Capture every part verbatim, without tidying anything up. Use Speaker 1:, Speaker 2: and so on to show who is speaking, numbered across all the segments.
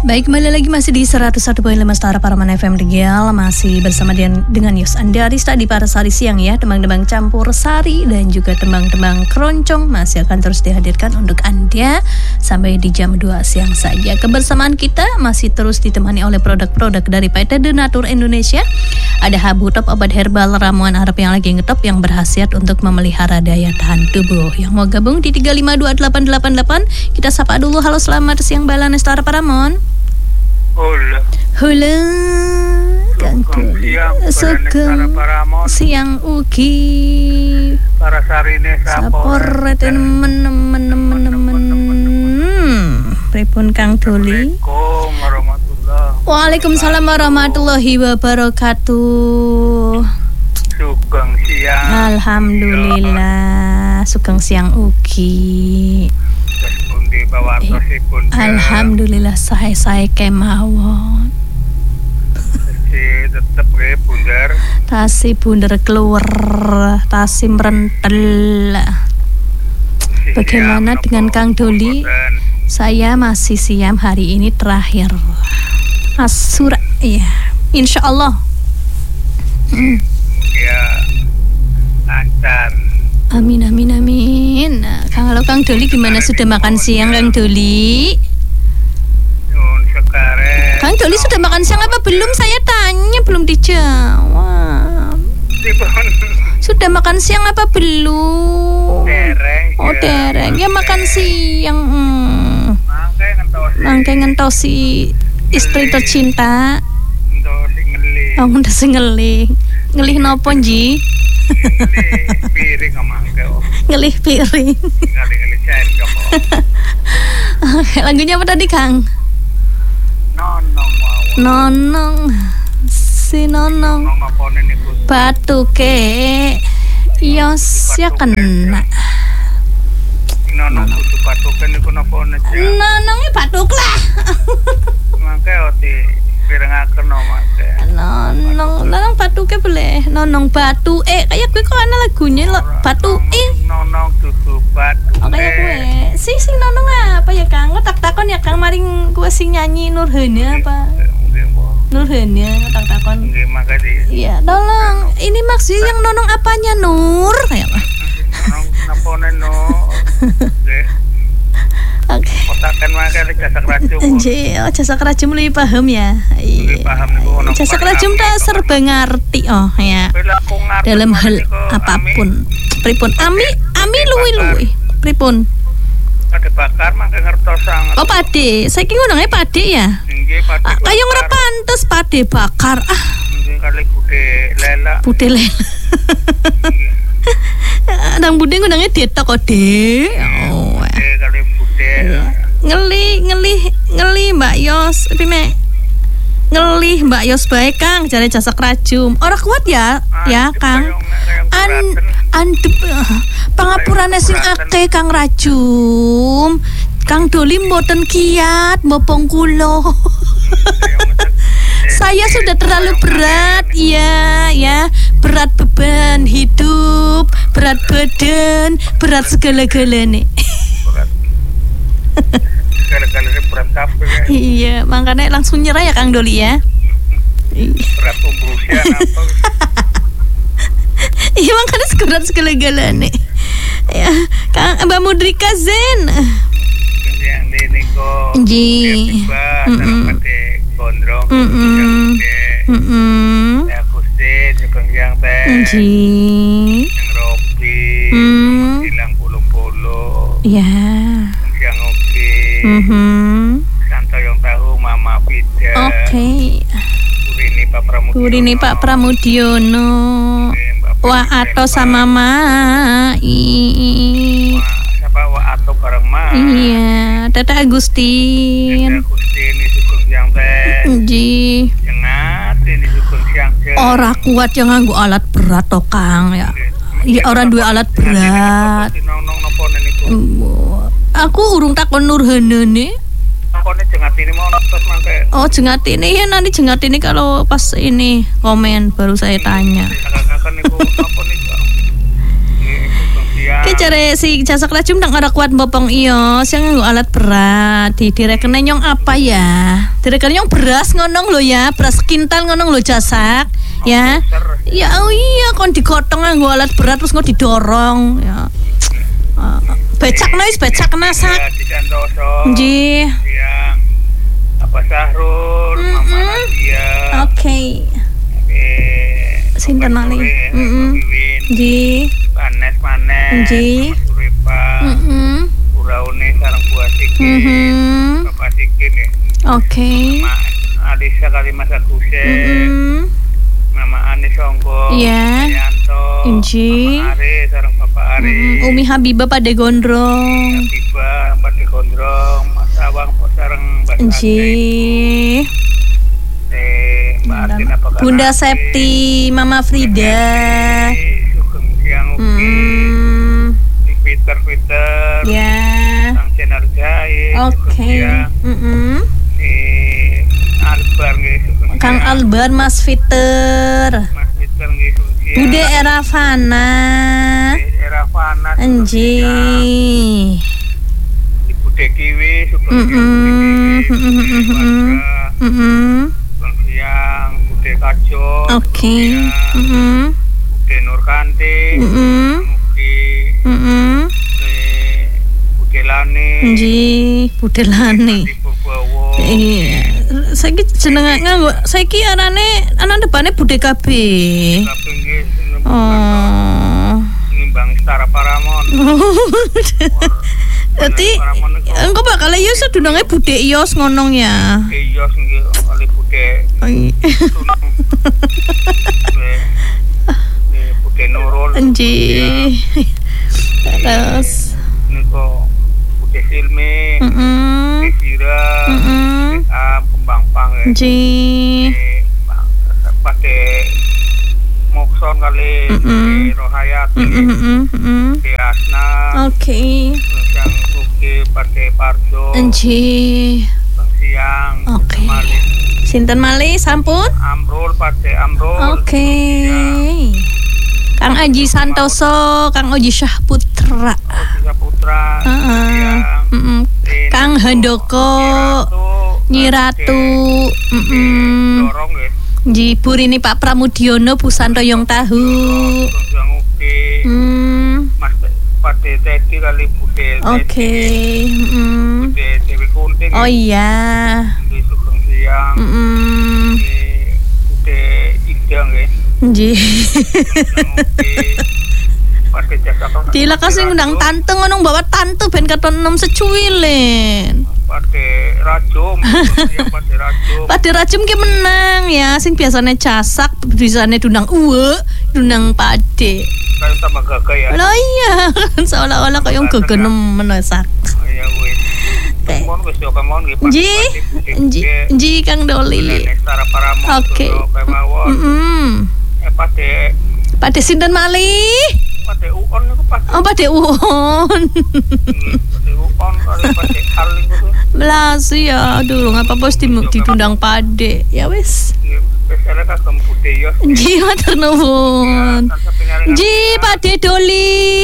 Speaker 1: Baik, kembali lagi masih di seratus satu koma lima Star Paraman F M Regal. Masih bersama dengan, dengan Yus Andi Arista di Para Sari Siang ya. Tembang-tembang campur sari dan juga tembang-tembang keroncong masih akan terus dihadirkan untuk Anda sampai di jam dua siang saja. Kebersamaan kita masih terus ditemani oleh produk-produk dari P T Denatur Indonesia. Ada Habu Top, obat herbal ramuan Arab yang lagi ngetop yang berkhasiat untuk memelihara daya tahan tubuh. Yang mau gabung di tiga lima dua delapan delapan delapan, kita sapa dulu. Halo, selamat siang Balan Star Paramon.
Speaker 2: Hula.
Speaker 1: Hula. Ganggu. Sugeng siang ugi.
Speaker 2: Para sarine
Speaker 1: sapor temen-temen. Pripun Kang Doli?
Speaker 2: Assalamualaikum warahmatullahi.
Speaker 1: Waalaikumsalam warahmatullahi wabarakatuh.
Speaker 2: Sugeng siang.
Speaker 1: Alhamdulillah. Sugeng siang ugi. Alhamdulillah sae-sae kemawon.
Speaker 2: Si tetep ge bundar.
Speaker 1: Tasi bundar keluar, tasi merentel. Bagaimana dengan Kang Doli? Saya masih siam hari ini terakhir. Asura ya. Insyaallah. Hmm.
Speaker 2: Ya. Lancar.
Speaker 1: Amin amin amin. Nah, kalau Kang Doli gimana, sudah makan siang Kang Doli? Kang Doli sudah makan siang apa belum? Saya tanya belum dijawab. Sudah makan siang apa belum?
Speaker 2: Dereng.
Speaker 1: Oh dereng. Ya makan siang. Hmm. Mangke ngentosi istri tercinta.
Speaker 2: Ngentosi ngelih.
Speaker 1: Oh ngentosi ngelih. Ngelih nopo nji?
Speaker 2: Piring ngomongke.
Speaker 1: Ngelih piring.
Speaker 2: Ngelih-ngelih sendok.
Speaker 1: Oke, lagunya apa tadi Kang?
Speaker 2: Nonong mau.
Speaker 1: Nonong. Si Nonong.
Speaker 2: Nonong apane niku?
Speaker 1: Batuke. Yos ya kena.
Speaker 2: Nonong kudu batuke niku napa nece?
Speaker 1: Nononge batuk lah.
Speaker 2: Mangke oti pirengaken mangke.
Speaker 1: Nonong, nonong batuke boleh. Nonong batu eh kayak gue kok ana lagunya lo batu eh.
Speaker 2: Nonong dudu batu.
Speaker 1: Oh kayak gue. Si sing nonong apa ya Kang? Tak takon ya Kang maring gue sing nyanyi Nurhana apa? Nurhana tak takon.
Speaker 2: Nggih makasih.
Speaker 1: Iya, tolong. Ini maksudnya yang nonong apanya Nur? Kayak apa?
Speaker 2: Nonong napone no. Nggih.
Speaker 1: Oke.
Speaker 2: Kotakan mangke jasa kerajum.
Speaker 1: Nggih, oh jasa kerajum lebih paham ya.
Speaker 2: Iya. Paham niku ono.
Speaker 1: Jasa kerajum ta serba ngerti oh ya. Dalam hal apapun. Pripun? Ami, ami luwi-luwi. Pripun?
Speaker 2: Pade bakar mangke ngertos sanget.
Speaker 1: Oh pade, saiki ngononge pade ya?
Speaker 2: Nggih, pade.
Speaker 1: Ah, kaya ora pantes pade bakar. Ah.
Speaker 2: Nggih kali bude lela.
Speaker 1: Bude lela. Nang bude ngononge dietok kok, Dek. Oh.
Speaker 2: Kali bude.
Speaker 1: Ngeli, ngeli, ngeli Mbak Yos. Pime. Ngelih Mbak Yos bae Kang, jare jasa kerajum. Ora kuat ya, ya Kang. An andep pangapurane sing akeh Kang Rajum. Kang Doli mboten kiat mbopong kula. Saya sudah terlalu berat, ya, ya, berat beban hidup, berat badan, berat segala-galane.
Speaker 2: Segala-galane berat kabeh.
Speaker 1: Iya, makanya langsung nyerah ya Kang Doli ya.
Speaker 2: Berat pembrusian apa?
Speaker 1: Iya makanya berat segala-galane. Ya, Kang Mbak Mudrika Zen.
Speaker 2: Yang ini kok.
Speaker 1: Ji.
Speaker 2: Heeh. Gondrong.
Speaker 1: Heeh. Heeh.
Speaker 2: Ya Gusti juga yang teh.
Speaker 1: Ji.
Speaker 2: Yang Robi.
Speaker 1: Hmm.
Speaker 2: Bilang puluh-puluh.
Speaker 1: Ya.
Speaker 2: Yang Oki.
Speaker 1: Mhm.
Speaker 2: Santo yang tahu Mama Pida.
Speaker 1: Oke.
Speaker 2: Kurini Pak Pramudiono.
Speaker 1: Kurini Pak Pramudiono. Wah Ato sama Mai.
Speaker 2: Siapa Wah Ato bareng Mai.
Speaker 1: Iya, Tata Agustin.
Speaker 2: Tata Agustin ini sugeng siang teh.
Speaker 1: Ji.
Speaker 2: Jengat ini sugeng siang teh.
Speaker 1: Ora kuat yang nganggo alat berat to Kang ya. Iya orang dua alat berat. Aku urung takon Nurhana nih.
Speaker 2: Takone jengat ini mau terus mangke.
Speaker 1: Oh jengat ini ya nanti jengat ini kalau pas ini komen baru saya tanya. Ki cari si jasa kelajum nang ora kuat bopong iyo, sing nganggo alat berat. Di direkene nyong apa ya? Direkene nyong beras ngonong lo ya, beras kintal ngonong lo jasak. Ya. Ya oh iya kon digotong nganggo alat berat terus kok didorong ya. Uh, becak nais becak nasak.
Speaker 2: Ya, dicantoso.
Speaker 1: Nggih.
Speaker 2: Yang apa Sahrul,
Speaker 1: Mm-mm.
Speaker 2: Mama Nadia.
Speaker 1: Oke.
Speaker 2: Eh,
Speaker 1: Sinten malih? Heeh. Nggih.
Speaker 2: Panes panes.
Speaker 1: Nggih.
Speaker 2: Suripa.
Speaker 1: Heeh.
Speaker 2: Uraune sareng buah sikit.
Speaker 1: Mhm.
Speaker 2: Bapak sikit ya.
Speaker 1: Oke.
Speaker 2: Mama Alisa kali Mas Aguse.
Speaker 1: Mhm.
Speaker 2: Mama Ani Songko.
Speaker 1: Iya.
Speaker 2: Yanto.
Speaker 1: Nggih.
Speaker 2: Mama Are sareng Bapak Are.
Speaker 1: Mm, Umi Habibah pada gondrong.
Speaker 2: Tiba pada gondrong Mas Awang sareng Mbak Ate.
Speaker 1: Nggih.
Speaker 2: Eh, Mbak Artin apa kabar?
Speaker 1: Bunda Septi, Mama Frida.
Speaker 2: Sugeng siang ugi.
Speaker 1: Hmm.
Speaker 2: Di Peter Peter.
Speaker 1: Ya.
Speaker 2: Sang channel Jai.
Speaker 1: Oke. Mm-mm.
Speaker 2: Di Albar nggih sugeng
Speaker 1: Kang
Speaker 2: siang.
Speaker 1: Albar, Mas Peter.
Speaker 2: Mas Peter nggih sugeng siang.
Speaker 1: Bude Erafana.
Speaker 2: Di era Fana. sugeng siang.
Speaker 1: Anji.
Speaker 2: Di Bude Kiwi sugeng siang.
Speaker 1: Mm-mm.
Speaker 2: Bude Kiwi. Bude Warga.
Speaker 1: Mm-mm.
Speaker 2: Sugeng siang. Bude Kajo.
Speaker 1: Oke.
Speaker 2: sugeng siang.
Speaker 1: Mm-mm.
Speaker 2: Bude Nurkanti.
Speaker 1: Mm-mm.
Speaker 2: Mugi
Speaker 1: Mm-mm.
Speaker 2: eh, Bude Lani.
Speaker 1: Anji, Bude Lani.
Speaker 2: Di Bobowo.
Speaker 1: Iya. Saiki jenenge nganggo saiki arane anak depane Bude kabeh.
Speaker 2: Tapi nggih
Speaker 1: Oh.
Speaker 2: nimbang Setara Paramon.
Speaker 1: Dadi engko bakal yo sedununge Bude Ios ngonong ya.
Speaker 2: Iya nggih kali Bude Tunung. Eh, eh, Bude Nurul.
Speaker 1: Anji. Terus
Speaker 2: Niko Bude Silmi.
Speaker 1: mm
Speaker 2: Bude Vira.
Speaker 1: Mm-mm.
Speaker 2: Bude Am Kembang Pang ya.
Speaker 1: Anji.
Speaker 2: Eh, Bude Mokson kali.
Speaker 1: Mm-mm.
Speaker 2: Bude Rohayati.
Speaker 1: Mm-mm.
Speaker 2: Bude Asna.
Speaker 1: Oke.
Speaker 2: Yang Suki Bude Parjo.
Speaker 1: Anji.
Speaker 2: Siang.
Speaker 1: Oke.
Speaker 2: Malik.
Speaker 1: Sinten malih sampun?
Speaker 2: Amrul Bude Amrul.
Speaker 1: Oke. Kang Aji Santoso, Kang Oji Syah Putra.
Speaker 2: Tiga Putra.
Speaker 1: Heeh.
Speaker 2: Siang.
Speaker 1: Mm-mm.
Speaker 2: Tin-
Speaker 1: Kang Handoko, Nyi Ratu. Mm-mm.
Speaker 2: Dorong ya.
Speaker 1: Nji Burini Pak Pramudiono Bu Santoyong Tahu.
Speaker 2: Yang Uki.
Speaker 1: Hmm.
Speaker 2: Mas Pade Teddy kali Bude.
Speaker 1: Oke. Mm-mm.
Speaker 2: Bude Dewi Kunting.
Speaker 1: Oh iya.
Speaker 2: Di Sugeng Siang.
Speaker 1: Mm-mm.
Speaker 2: Di Bude Idang ya.
Speaker 1: Nji.
Speaker 2: Yang Uki. Pade Jasa.
Speaker 1: Dila kasih ngundang tante ngonong bawa tante ben katon enam secuilen.
Speaker 2: Pade Rajum. Yang Pade Rajum.
Speaker 1: Pade Rajum ki menang ya, sing biasanya casak, biasanya dundang uwe, dundang pade.
Speaker 2: Kayak tambah gagah ya.
Speaker 1: Lah iya, seolah-olah kayak yang gegenem menesak.
Speaker 2: Ya wis. Kemon wis yo kemon nggih.
Speaker 1: Nji, nji, nji Kang Doli.
Speaker 2: Setara Paramon.
Speaker 1: Oke.
Speaker 2: Kemawon.
Speaker 1: Mm-mm.
Speaker 2: Eh pade
Speaker 1: Pade sinten malih?
Speaker 2: pade uon niku pade.
Speaker 1: Oh, pade uon.
Speaker 2: Pade uon kali pade hal niku.
Speaker 1: Belas ya, aduh ngapa bos di didundang pade. Ya wis.
Speaker 2: Spesialnya kagem Bude yo.
Speaker 1: Nji matur nuwun. Nji Pade Doli.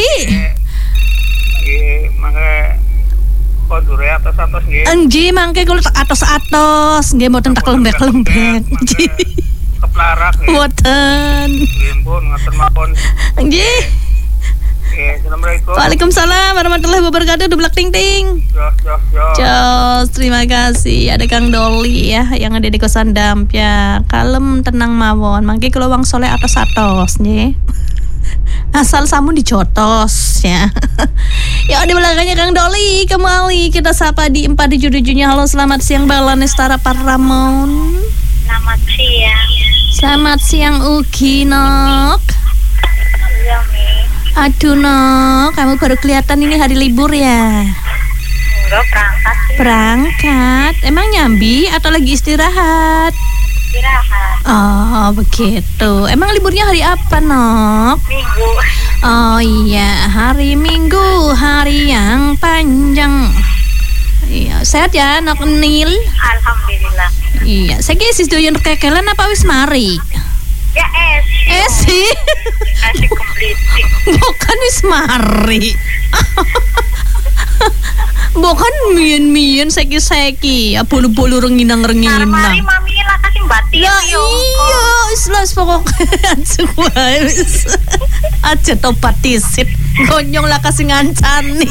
Speaker 2: Nggih, mangke kondure atos-atos nggih.
Speaker 1: Nji mangke kula tak atos-atos, nggih mboten tak lembek-lembek. Nji.
Speaker 2: Keplarak nggih.
Speaker 1: Mboten.
Speaker 2: Nggih pun ngoten mawon.
Speaker 1: Nggih.
Speaker 2: Nggih, Assalamualaikum.
Speaker 1: Waalaikumsalam warahmatullahi wabarakatuh. Dublak ting ting.
Speaker 2: Jos jos jos.
Speaker 1: Jos, terima kasih. Ada Kang Doli ya yang ada di kosan Dampya. Kalem tenang mawon. Mangke kula wong soleh atos-atos nggih. Asal samun dijotos ya. Ya di belakangnya Kang Doli kembali kita sapa di empat tujuh tujuh-nya. Halo selamat siang Balane Setara Paramon.
Speaker 3: Selamat siang.
Speaker 1: Selamat siang Ugi Nok.
Speaker 3: Iya Mi.
Speaker 1: Aduh Nok, kamu baru kelihatan ini hari libur ya.
Speaker 3: Enggak berangkat sih.
Speaker 1: Berangkat, emang nyambi atau lagi istirahat?
Speaker 3: Istirahat.
Speaker 1: Oh begitu. Emang liburnya hari apa Nok?
Speaker 3: Minggu.
Speaker 1: Oh iya, hari Minggu, hari yang panjang. Iya, sehat ya Nok Nil?
Speaker 3: Alhamdulillah.
Speaker 1: Iya, saya kira sis doyan kekelan apa wis mari?
Speaker 3: Ya esi.
Speaker 1: Esi.
Speaker 3: Esi kompliting.
Speaker 1: Bukan wis mari. Bukan mien-mien seki-seki. Ya bolu-bolu renginang-renginang.
Speaker 3: Mari mami lah kasih batin.
Speaker 1: Ya iya, islas pokoknya wis. Aja tobat tisit. Gonyong lah kasih ngancani.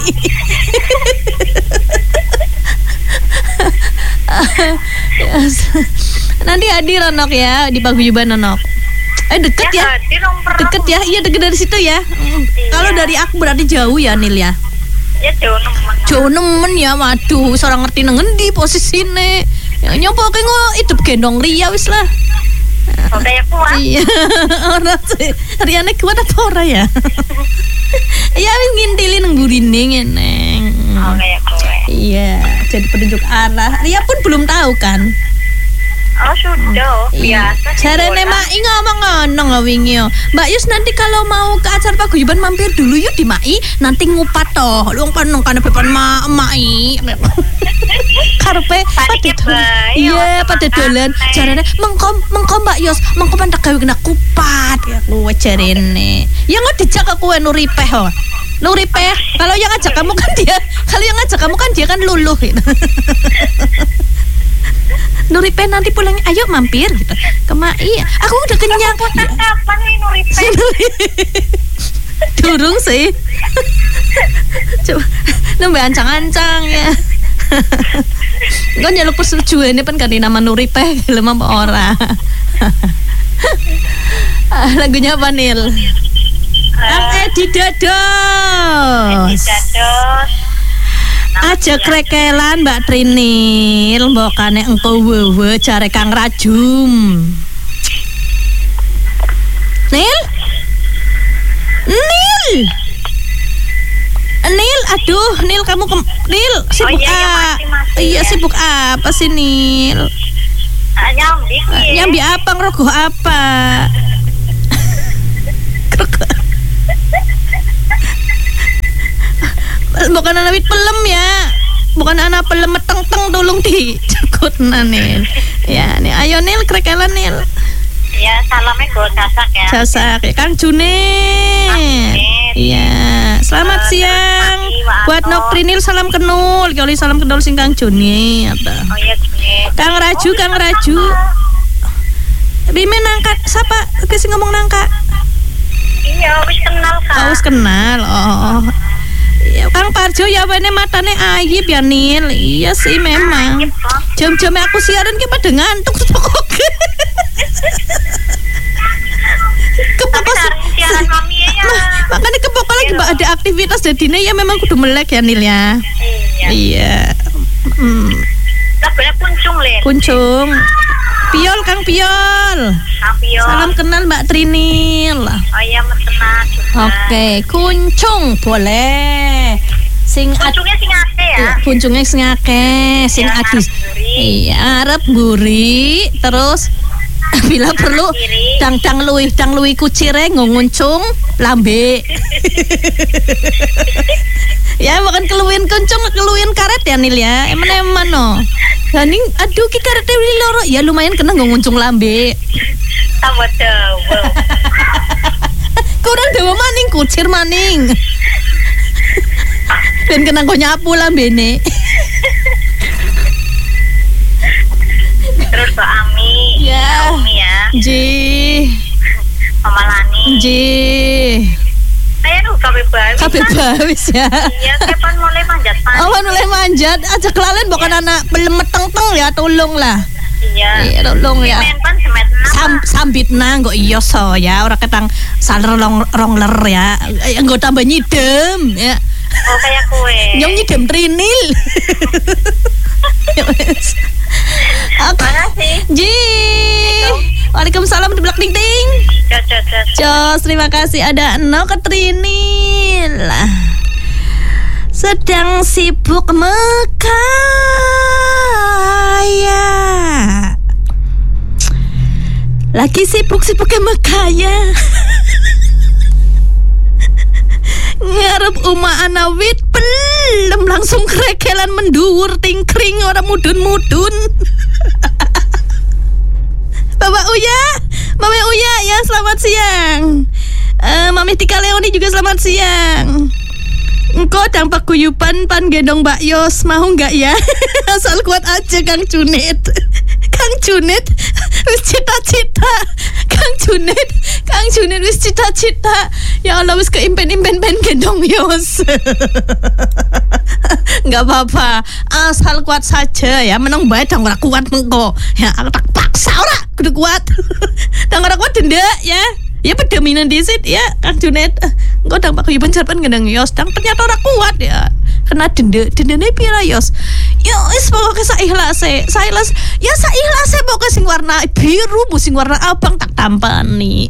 Speaker 1: Nanti hadir Anok ya di paguyuban Anok. Eh deket ya,
Speaker 3: ya?
Speaker 1: Deket ya, iya deket dari situ ya. Hmm.
Speaker 3: Iya.
Speaker 1: Kalau dari aku berarti jauh ya Nil ya.
Speaker 3: Ya jauh nemen.
Speaker 1: Jauh nemen ya, waduh, seorang ngerti nengendi posisine. Ya nyoba kayak ngo hidup gendong Ria wis lah.
Speaker 3: Oke ya kuat.
Speaker 1: Iya, orang sih, Riane kuat apa ora ya? Iya wis ngintili nang burine ngeneng.
Speaker 3: Oke ya kuat.
Speaker 1: Iya, jadi penunjuk arah. Ria pun belum tahu kan.
Speaker 3: Oh sudah, biasa sih.
Speaker 1: Jarene Mak ngomong ngono ngawingi yo. Mbak Yus nanti kalau mau ke acara paguyuban mampir dulu yuk di Mai, nanti ngupat toh. Lu panong kana bepan mak Mai. Karepe pada iya pada dolan. Jarene mengko mengko Mbak Yus, mengko pantak gawe kena kupat ya kuwe jarene. Ya nggak dijak aku nuripeh ho. Nuripeh, kalau yang ngajak kamu kan dia, kalau yang ngajak kamu kan dia kan luluh gitu. Nuripe nanti pulang ayo mampir gitu. Kema iya, aku udah kenyang.
Speaker 3: Kapan nih Nuripe?
Speaker 1: Durung sih. Coba nembe ancang-ancang ya. Kau nyaluk persetujuan ini kan ganti nama Nuripe lemah ora. Lagunya apa Nil? Ang Edi Dados.
Speaker 3: Edi Dados.
Speaker 1: Aja krekelan Mbak Trinil, mbokane engko wewe jare Kang Rajum. Nil? Nil. Nil, aduh, Nil kamu ke Nil sibuk
Speaker 3: Oh, iya, iya,
Speaker 1: ah.
Speaker 3: masih, masih,
Speaker 1: Iya
Speaker 3: ya.
Speaker 1: sibuk apa sih Nil?
Speaker 3: Ah, nyambi ya.
Speaker 1: Nyambi apa ngerogoh apa? Bukan anak wit pelem ya, bukan anak pelem meteng-teng tolong di cekut Nil. Ya, nih ayo Nil krekelan Nil.
Speaker 3: Ya salamnya gue casak ya.
Speaker 1: Casak ya Kang Junit. Iya, selamat
Speaker 3: Uh,
Speaker 1: siang
Speaker 3: terima kasih,
Speaker 1: buat
Speaker 3: Pak
Speaker 1: Nok Trinil, salam kenul. Kali salam kenul sing Kang Junit.
Speaker 3: Oh iya gini.
Speaker 1: Kang Raju, Kang Raju. Rime nangkat, siapa? Oke sing ngomong nangka.
Speaker 3: Iya, wis kenal kan.
Speaker 1: Oh, wis kenal. Oh. Ya, Kang Parjo ya wene matane ayib ya Nil. Iya sih memang. Jam-jam aku siaran ki pada ngantuk pokok. Kepokok
Speaker 3: siaran mami ya.
Speaker 1: Makanya kepokok lagi mbak ada aktivitas jadinya ya memang kudu melek ya Nil ya.
Speaker 3: Iya.
Speaker 1: Iya. Hmm.
Speaker 3: Lagunya kuncung Lin.
Speaker 1: Kuncung. Piol Kang Piol.
Speaker 3: Kang Piol.
Speaker 1: Salam kenal Mbak Trinil.
Speaker 3: Oh iya mesenat juga.
Speaker 1: Oke, kuncung boleh. Sing ad-
Speaker 3: Kuncungnya sing ake ya.
Speaker 1: Iya, kuncungnya sing akeh, sing
Speaker 3: Ya,
Speaker 1: adus.
Speaker 3: arep guri.
Speaker 1: Iya, arep guri, terus bila perlu
Speaker 3: kiri.
Speaker 1: dang-dang luwih, dang luwih kucire nguncung lambe. Ya, bukan keluwin kuncung, keluwin karet ya Nil ya. Eman-eman no. Ganing aduh ki karete wili loro. Ya lumayan kena nguncung lambe.
Speaker 3: Tambah dawa.
Speaker 1: Kurang dawa maning kucir maning. Dan kena go nyapu lambene.
Speaker 3: Terus Mbak Ami.
Speaker 1: Ya.
Speaker 3: Ami ya.
Speaker 1: Ji.
Speaker 3: Mama Lani.
Speaker 1: Ji.
Speaker 3: Saya tuh kabeh bae.
Speaker 1: Kabeh bawis ya.
Speaker 3: Iya, kapan mulai manjat manjat.
Speaker 1: Awan mulai manjat, aja kelalen bukan anak belum meteng-teng ya, tolong lah.
Speaker 3: Iya.
Speaker 1: Iya, tolong ya.
Speaker 3: Semen pan semen enam.
Speaker 1: Sam, sambit nang kok iya so ya, ora ketang saler rong rongler ya. Engko tambah nyidem ya.
Speaker 3: Oh kayak kue.
Speaker 1: Nyong nyidem Trinil. Ya wes. Oke.
Speaker 3: Makasih.
Speaker 1: Ji. Waalaikumsalam di belak ting ting.
Speaker 3: Jos, jos, jos.
Speaker 1: Jos, terima kasih ada Eno ke Trinil. Sedang sibuk mekaya. Lagi sibuk-sibuknya mekaya. Ngarep uma anawit pelem langsung krekelan mendur tingkring orang mudun-mudun. Bapak Uya, Mami Uya ya selamat siang. uh, Mami Tika Leoni juga selamat siang. Engkau dampak guyupan pan gendong Mbak Yos, mau nggak ya? Asal kuat aja Kang Junit. Kang Junit wis cita-cita. Kang Junit, Kang Junit wis cita-cita. Ya Allah wis keimpen-impen pen gendong Yos. Nggak apa-apa, asal kuat saja ya. Menang bae dang ora kuat mengko. Ya aku tak paksa ora kudu kuat. Dang ora kuat denda ya. Ya pedaminan disit ya Kang Junet. Engko dang Pak Yuban jarpan gendang Yos, dang ternyata ora kuat ya. Kena denda, dendane pira Yos? Ya wis pokoke saihlase, sailas ya saihlase pokoke sing warna biru, bu sing warna abang tak tampani.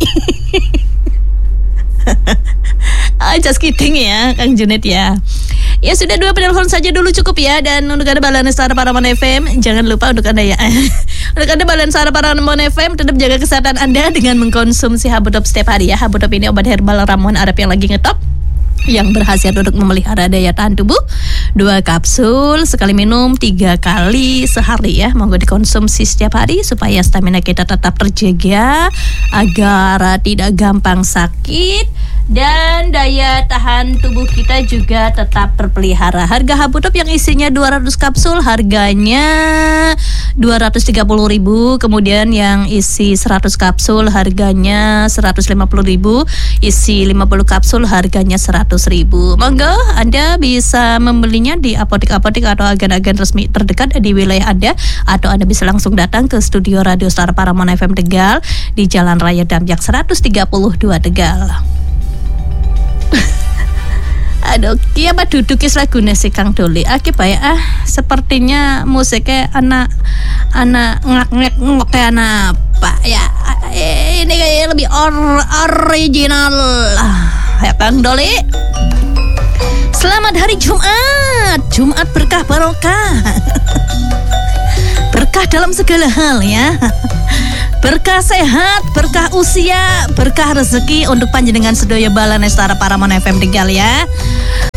Speaker 1: Ah, just kidding ya Kang Junet ya. Ya sudah, dua penelpon saja dulu cukup ya. Dan untuk Anda Balan Star Paraman F M, jangan lupa untuk Anda ya untuk Anda Balan Star Paraman F M, tetap jaga kesehatan Anda dengan mengkonsumsi Habudop setiap hari ya. Habudop ini obat herbal ramuan Arab yang lagi ngetop, yang berhasil untuk memelihara daya tahan tubuh. Dua kapsul sekali minum tiga kali sehari ya. Monggo dikonsumsi setiap hari supaya stamina kita tetap terjaga, agar tidak gampang sakit dan daya tahan tubuh kita juga tetap terpelihara. Harga Habudop yang isinya dua ratus kapsul harganya dua ratus tiga puluh ribu. Kemudian yang isi seratus kapsul harganya seratus lima puluh ribu. Isi lima puluh kapsul harganya seratus ribu. Monggo Anda bisa membelinya di apotek-apotek atau agen-agen resmi terdekat di wilayah Anda, atau Anda bisa langsung datang ke studio Radio Star Paramon F M Tegal di Jalan Raya Damjak seratus tiga puluh dua Tegal. Aduh, kia apa duduk is lagune si Kang Doli. Aki bae ah, sepertinya musiknya anak anak ngak-ngak ngok kayak anak apa ya. Ini kayak lebih or, original. Ya Kang Doli. Selamat hari Jumat. Jumat berkah barokah. Berkah dalam segala hal ya. Berkah sehat, berkah usia, berkah rezeki untuk panjenengan sedaya Balan Star Paramon F M Tegal ya.